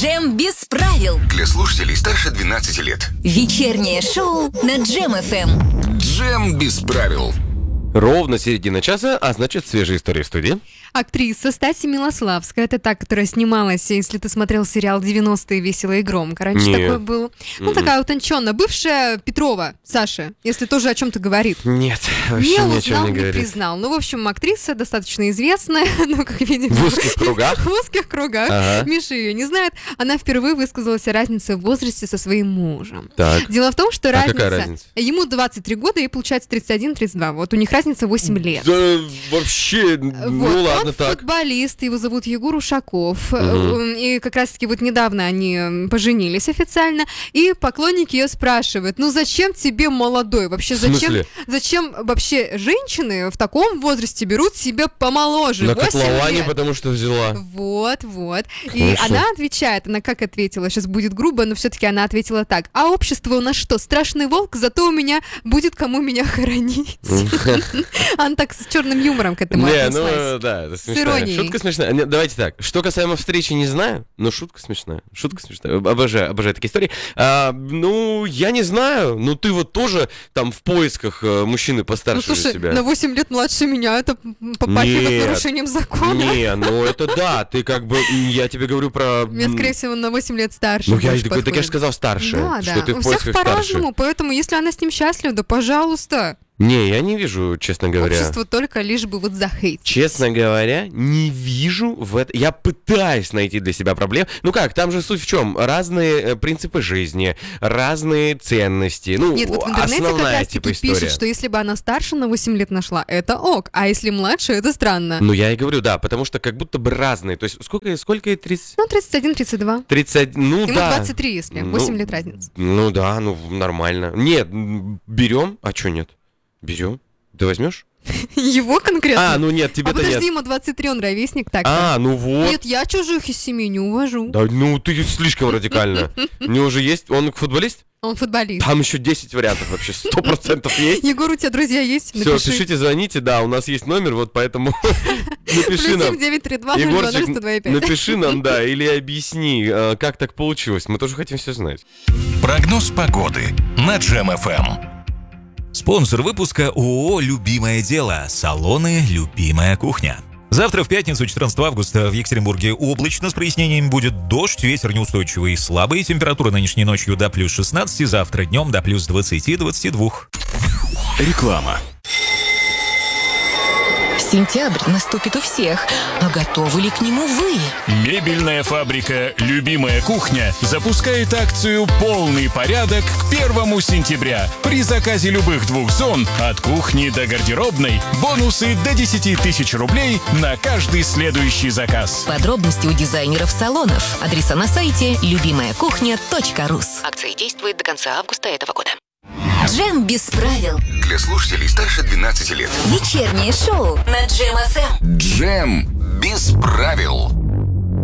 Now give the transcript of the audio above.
Джем без правил. Для слушателей старше 12 лет. Вечернее шоу на Джем ФМ. Джем без правил. Ровно середина часа, а значит, свежие истории в студии. Актриса Стася Милославская, это та, которая снималась, если ты смотрел сериал «90-е. Весело и громко». Раньше Нет. такой был. Ну, такая утонченная. Бывшая Петрова, Саша, если тоже о чем-то говорит. Нет, вообще Не ни о узнал, чем не не говорит. признал. Ну, в общем, актриса достаточно известная, ну, как видим. В узких кругах? В узких кругах. Ага. Миша ее не знает. Она впервые высказалась о разнице в возрасте со своим мужем. Так. Дело в том, что какая разница? Ему 23 года, ей получается 31-32. Вот у них разница 8 лет. Да вообще, ну ладно, он так. футболист, его зовут Егор Ушаков. И как раз-таки вот недавно они поженились официально. И поклонники ее спрашивают, ну зачем тебе молодой? Вообще В смысле? зачем вообще женщины в таком возрасте берут себя помоложе? На 8 котловане, лет. потому что взяла. Вот. И Хорошо. она отвечает, она как ответила, сейчас будет грубо, но все-таки она ответила так. А общество у нас что, страшный волк, зато у меня будет кому меня хоронить. Она так с черным юмором к этому Не, отнеслась. ну да, это С смешная. иронией. Шутка смешная. Не, давайте так. Что касаемо встречи, не знаю, но шутка смешная. Шутка смешная. Обожаю такие истории. Ну, я не знаю. Ну, ты вот тоже там в поисках мужчины Ну, постарше слушай, себя. на 8 лет младше меня это попахивает Нет. нарушением закона. Не, ну это да, ты как бы, я тебе говорю про... Меня, скорее всего, на 8 лет старше. Ну, я больше так я же подходит. сказал старше, Да, что ты у в всех поисках старше. по-разному, поэтому если она с ним счастлива, да пожалуйста. Не, я не вижу, честно говоря. Общество только лишь бы вот захейтить. Честно говоря, не вижу в этом... Я пытаюсь найти для себя проблем. Ну как, там же суть в чем? Разные принципы жизни, разные ценности. Ну, Нет, вот в интернете как основная раз типа таки история. пишут, что если бы она старше на 8 лет нашла, это ок, а если младше, это странно. Ну, я и говорю, да, потому что как будто бы разные. То есть сколько ей 30? Ну, 31-32. 30, ну Ему да. 23, если, 8 лет разница. Ну да, ну нормально. Нет, берем, а что нет? Берем. Ты возьмешь? Его конкретно? А, ну нет, тебе-то подожди, нет. ему 23, он ровесник, так. А, ну вот. Нет, я чужих из семьи не увожу. Да, ну ты слишком радикально. У него уже есть... Он футболист? Он футболист. Там еще 10 вариантов вообще, 100% есть. Егор, у тебя друзья есть? Все, Напиши. пишите, звоните, да, у нас есть номер, вот поэтому напиши Плюс нам. 7932 Егорчик, 020 напиши нам, да, или объясни, как так получилось. Мы тоже хотим все знать. Прогноз погоды на Джем ФМ. Спонсор выпуска ООО «Любимое дело». Салоны «Любимая кухня». Завтра в пятницу, 14 августа, в Екатеринбурге облачно с прояснениями будет дождь, ветер неустойчивый и слабый, температура нынешней ночью до плюс 16, завтра днем до плюс 20-22. Реклама. Сентябрь наступит у всех, а готовы ли к нему вы? Мебельная фабрика «Любимая кухня» запускает акцию «Полный порядок» к 1 сентября. При заказе любых 2 зон, от кухни до гардеробной, бонусы до 10 тысяч рублей на каждый следующий заказ. Подробности у дизайнеров салонов. Адреса на сайте любимаякухня.рус. Акция действует до конца августа этого года. Джем без правил. Для слушателей старше 12 лет. Вечернее шоу на Джем ФМ. Джем без правил.